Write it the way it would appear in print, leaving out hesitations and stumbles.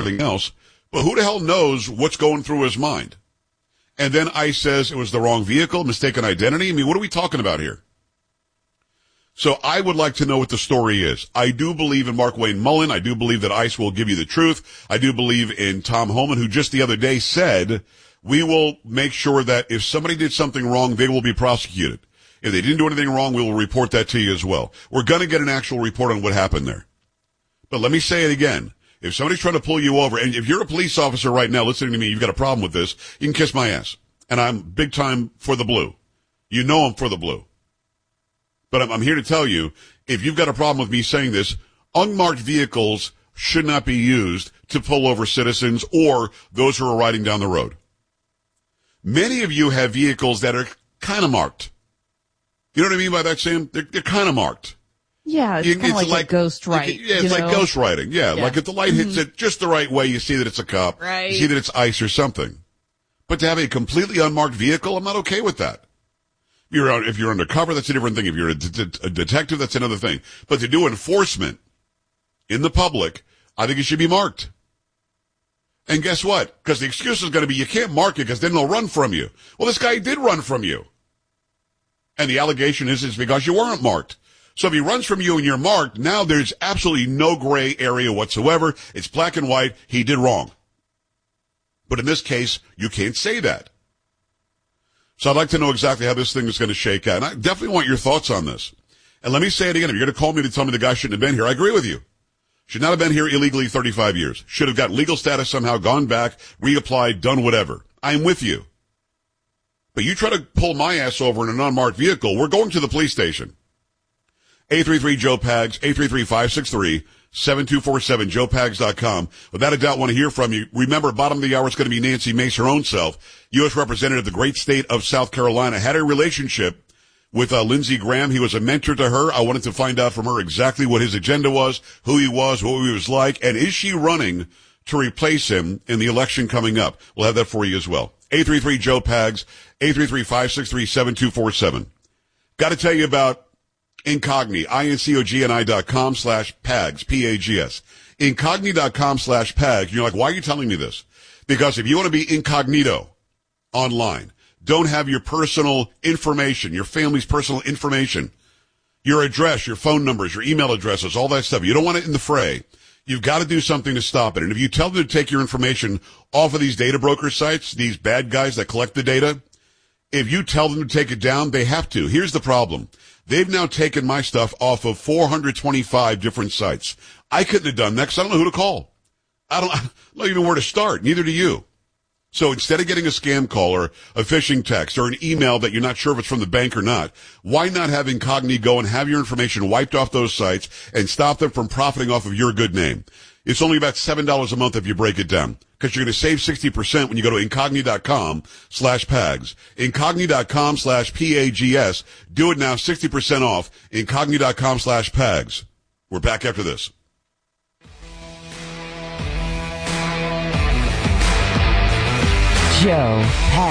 everything else. But who the hell knows what's going through his mind? And then ICE says it was the wrong vehicle, mistaken identity. I mean, what are we talking about here? So I would like to know what the story is. I do believe in Mark Wayne Mullen. I do believe that ICE will give you the truth. I do believe in Tom Homan, who just the other day said, we will make sure that if somebody did something wrong, they will be prosecuted. If they didn't do anything wrong, we will report that to you as well. We're going to get an actual report on what happened there. But let me say it again. If somebody's trying to pull you over, and if you're a police officer right now listening to me, you've got a problem with this, you can kiss my ass. And I'm big time for the blue. You know I'm for the blue. But I'm here to tell you, if you've got a problem with me saying this, unmarked vehicles should not be used to pull over citizens or those who are riding down the road. Many of you have vehicles that are kind of marked. You know what I mean by that, Sam? They're kind of marked. Yeah, it's kind of like a ghost right. Yeah, it's like ghost writing. Yeah, like if the light hits it just the right way, you see that it's a cop. Right. You see that it's ICE or something. But to have a completely unmarked vehicle, I'm not okay with that. If you're undercover, that's a different thing. If you're a detective, that's another thing. But to do enforcement in the public, I think it should be marked. And guess what? Because the excuse is going to be you can't mark it because then they'll run from you. Well, this guy did run from you. And the allegation is it's because you weren't marked. So if he runs from you and you're marked, now there's absolutely no gray area whatsoever. It's black and white. He did wrong. But in this case, you can't say that. So I'd like to know exactly how this thing is going to shake out. And I definitely want your thoughts on this. And let me say it again. If you're going to call me to tell me the guy shouldn't have been here, I agree with you. Should not have been here illegally 35 years. Should have got legal status somehow, gone back, reapplied, done whatever. I'm with you. But you try to pull my ass over in an unmarked vehicle, we're going to the police station. 833-JOE-PAGS, 833-563-7247, joepags.com. Without a doubt, want to hear from you. Remember, bottom of the hour is going to be Nancy Mace, her own self, U.S. Representative of the great state of South Carolina, had a relationship with Lindsey Graham. He was a mentor to her. I wanted to find out from her exactly what his agenda was, who he was, what he was like, and is she running to replace him in the election coming up? We'll have that for you as well. 833-JOE-PAGS, 833-563-7247. Got to tell you about Incogni, incogni.com/PAGS, P-A-G-S. Incogni.com/PAGS. You're like, why are you telling me this? Because if you want to be incognito online, don't have your personal information, your family's personal information, your address, your phone numbers, your email addresses, all that stuff. You don't want it in the fray. You've got to do something to stop it. And if you tell them to take your information off of these data broker sites, these bad guys that collect the data, if you tell them to take it down, they have to. Here's the problem. They've now taken my stuff off of 425 different sites. I couldn't have done that because I don't know who to call. I don't know even where to start. Neither do you. So instead of getting a scam call or a phishing text or an email that you're not sure if it's from the bank or not, why not have Incogni go and have your information wiped off those sites and stop them from profiting off of your good name? It's only about $7 a month if you break it down, because you're going to save 60% when you go to incogni.com/PAGS. Incogni.com/PAGS. Do it now, 60% off. Incogni.com/PAGS. We're back after this. Joe